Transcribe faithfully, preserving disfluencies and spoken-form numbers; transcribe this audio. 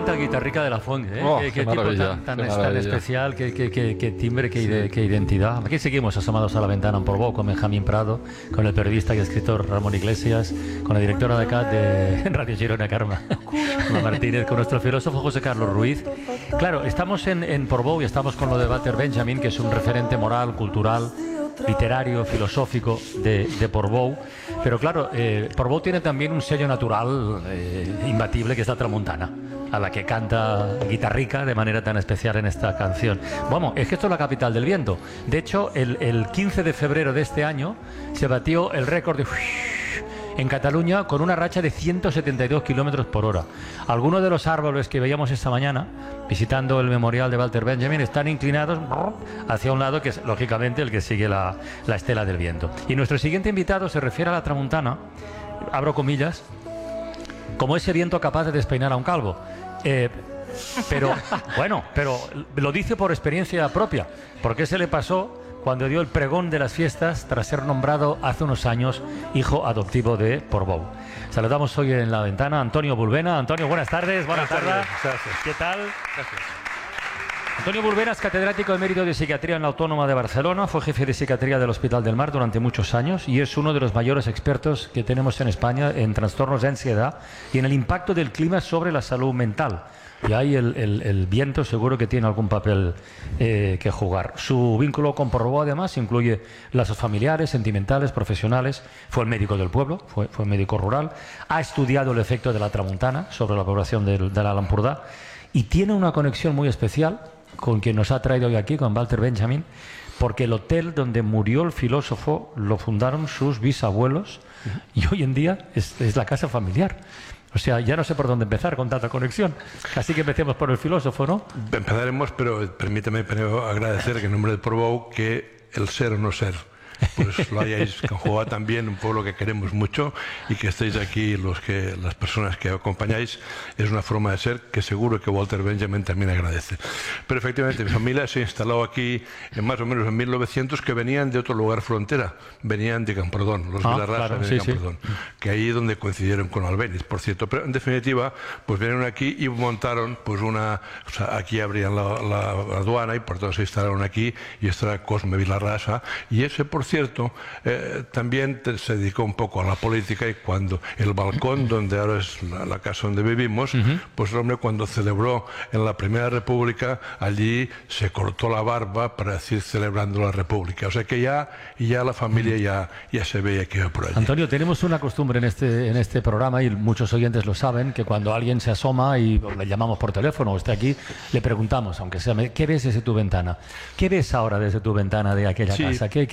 encanta el Guitarrica de la Font, ¿eh? Oh, qué, qué qué tipo maravilla, tan, tan, qué tan maravilla. especial, qué, qué, qué, qué timbre, qué, ide- qué identidad. Aquí seguimos asomados a la ventana en Portbou con Benjamín Prado, con el periodista y escritor Ramón Iglesias, con la directora de C A T de Radio Girona, Carme Martínez, con nuestro filósofo José Carlos Ruiz. Claro, estamos en, en Portbou y estamos con lo de Walter Benjamin, que es un referente moral, cultural, literario, filosófico de, de Portbou. Pero claro, eh, Portbou tiene también un sello natural eh, imbatible, que es la Tramuntana, a la que canta Guitarrica de manera tan especial en esta canción. Vamos, es que esto es la capital del viento. De hecho, el, el quince de febrero de este año se batió el récord de en Cataluña con una racha de ciento setenta y dos kilómetros por hora. Algunos de los árboles que veíamos esta mañana visitando el memorial de Walter Benjamin están inclinados hacia un lado, que es lógicamente el que sigue la, la estela del viento. Y nuestro siguiente invitado se refiere a la Tramuntana, abro comillas, como ese viento capaz de despeinar a un calvo. Eh, pero, bueno, pero lo dice por experiencia propia, porque se le pasó cuando dio el pregón de las fiestas tras ser nombrado hace unos años hijo adoptivo de Portbou. Saludamos hoy en la ventana a Antonio Bulbena. Antonio, buenas tardes. Buenas, buenas tardes. Gracias. ¿Qué tal? Gracias. Antonio Bulbena es catedrático de mérito de psiquiatría en la Autónoma de Barcelona, fue jefe de psiquiatría del Hospital del Mar durante muchos años y es uno de los mayores expertos que tenemos en España en trastornos de ansiedad y en el impacto del clima sobre la salud mental. Y ahí el, el, el viento seguro que tiene algún papel eh, que jugar. Su vínculo con Portbou además incluye lazos familiares, sentimentales, profesionales. Fue el médico del pueblo, fue, fue médico rural. Ha estudiado el efecto de la Tramuntana sobre la población del, de la Lampurdá y tiene una conexión muy especial con quien nos ha traído hoy aquí, con Walter Benjamin, porque el hotel donde murió el filósofo lo fundaron sus bisabuelos y hoy en día es, es la casa familiar. O sea, ya no sé por dónde empezar con tanta conexión. Así que empecemos por el filósofo, ¿no? Empezaremos, pero permítame primero agradecer que en nombre de Portbou que el ser o no ser, pues lo hayáis conjugado también, un pueblo que queremos mucho y que estéis aquí los que las personas que acompañáis, es una forma de ser que seguro que Walter Benjamin también agradece. Pero efectivamente mi familia se instaló aquí en más o menos en mil novecientos, que venían de otro lugar frontera, venían de Camprodón, los ah, Vilarrasa claro, de sí, Camprodón, sí. Que ahí es donde coincidieron con Albéniz, por cierto. Pero en definitiva, pues vinieron aquí y montaron pues una, o sea, aquí abrían la, la aduana y por tanto se instalaron aquí y esto era Cosme Vilarrasa y ese por cierto, eh, también te, se dedicó un poco a la política y cuando el balcón donde ahora es la, la casa donde vivimos, uh-huh. Pues el hombre cuando celebró en la Primera República, allí se cortó la barba para decir celebrando la República. O sea que ya, ya la familia ya, ya se veía que iba por allí. Antonio, tenemos una costumbre en este, en este programa y muchos oyentes lo saben, que cuando alguien se asoma y le llamamos por teléfono o está aquí, le preguntamos, aunque sea, ¿qué ves desde tu ventana? ¿Qué ves ahora desde tu ventana de aquella sí. casa? ¿Qué,